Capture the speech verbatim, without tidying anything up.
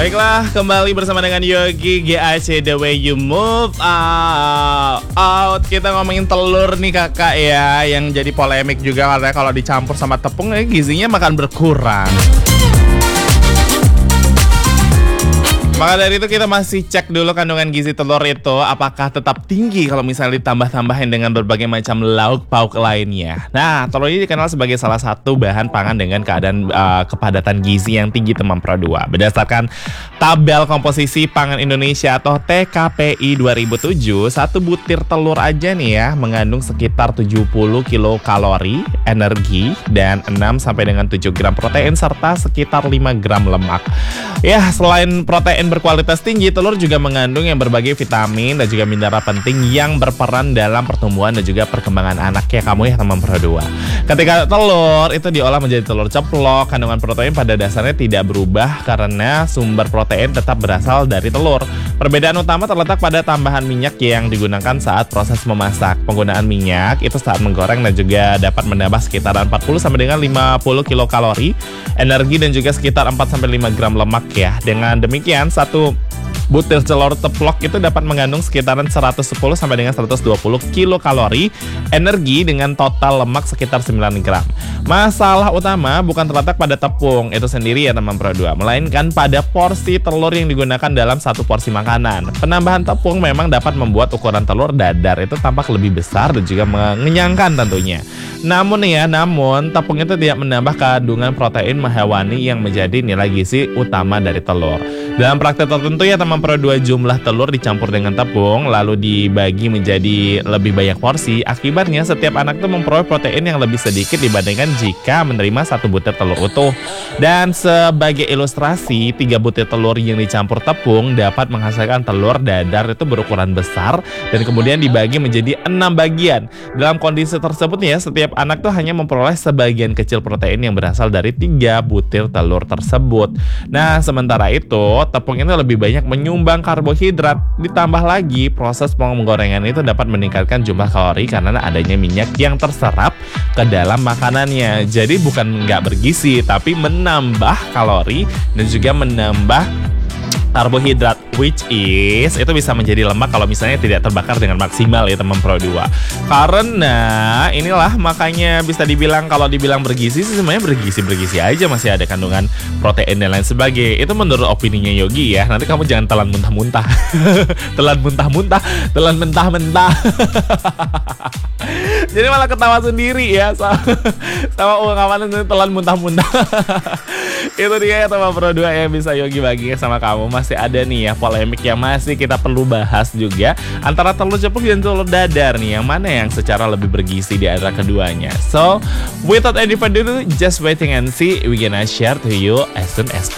Baiklah, kembali bersama dengan Yogi G A C The Way You Move uh, Out. Kita ngomongin telur nih kakak ya, yang jadi polemik juga karena kalau dicampur sama tepung eh, gizinya makan berkurang. Maka dari itu kita masih cek dulu kandungan gizi telur itu apakah tetap tinggi kalau misalnya ditambah-tambahin dengan berbagai macam lauk pauk lainnya. Nah, telur ini dikenal sebagai salah satu bahan pangan dengan keadaan uh, kepadatan gizi yang tinggi teman Pro dua. Berdasarkan tabel komposisi pangan Indonesia atau T K P I dua ribu tujuh, satu butir telur aja nih ya mengandung sekitar tujuh puluh kilokalori, energi, dan enam sampai dengan tujuh gram protein serta sekitar lima gram lemak. Ya, selain protein berkualitas tinggi, telur juga mengandung yang berbagai vitamin dan juga mineral penting yang berperan dalam pertumbuhan dan juga perkembangan anak ya kamu ya teman Pro dua. Ketika telur itu diolah menjadi telur ceplok, kandungan protein pada dasarnya tidak berubah karena sumber protein tetap berasal dari telur. Perbedaan utama terletak pada tambahan minyak yang digunakan saat proses memasak. Penggunaan minyak itu saat menggoreng dan juga dapat menambah sekitar empat puluh sampai dengan lima puluh kilokalori, energi dan juga sekitar empat sampai lima gram lemak ya. Dengan demikian satu butir telur ceplok itu dapat mengandung sekitaran seratus sepuluh sampai dengan seratus dua puluh kilokalori, energi dengan total lemak sekitar sembilan gram. Masalah utama bukan terletak pada tepung itu sendiri ya teman Pro dua, melainkan pada porsi telur yang digunakan dalam satu porsi makanan. Penambahan tepung memang dapat membuat ukuran telur dadar itu tampak lebih besar dan juga mengenyangkan tentunya. Namun ya, namun tepung itu tidak menambah kandungan protein hewani yang menjadi nilai gizi utama dari telur. Dalam praktek tertentu ya teman Pro dua, jumlah telur dicampur dengan tepung lalu dibagi menjadi lebih banyak porsi. Akibatnya setiap anak itu memperoleh protein yang lebih sedikit dibandingkan jika menerima satu butir telur utuh. Dan sebagai ilustrasi, tiga butir telur yang dicampur tepung dapat menghasilkan telur dadar itu berukuran besar dan kemudian dibagi menjadi enam bagian. Dalam kondisi tersebut ya, setiap anak tuh hanya memperoleh sebagian kecil protein yang berasal dari tiga butir telur tersebut. Nah, sementara itu tepung itu lebih banyak menyumbang karbohidrat. Ditambah lagi proses penggorengan itu dapat meningkatkan jumlah kalori karena adanya minyak yang terserap ke dalam makanannya. Jadi bukan nggak bergizi, tapi menambah kalori dan juga menambah karbohidrat, which is itu bisa menjadi lemak kalau misalnya tidak terbakar dengan maksimal ya teman Pro dua. Karena inilah makanya bisa dibilang kalau dibilang bergizi sih sebenarnya bergizi-bergizi aja, masih ada kandungan protein dan lain sebagainya. Itu menurut opininya Yogi ya. Nanti kamu jangan telan muntah-muntah. Telan muntah-muntah, telan mentah-mentah. Jadi malah ketawa sendiri ya sama, sama ungkapan telan muntah-muntah. Itu dia ya teman Pro dua yang bisa Yogi bagikan sama kamu. Masih ada nih ya polemik yang masih kita perlu bahas juga antara telur ceplok dan telur dadar nih, yang mana yang secara lebih bergizi di antara keduanya. So without any further ado, just waiting and see, we gonna share to you as soon as possible.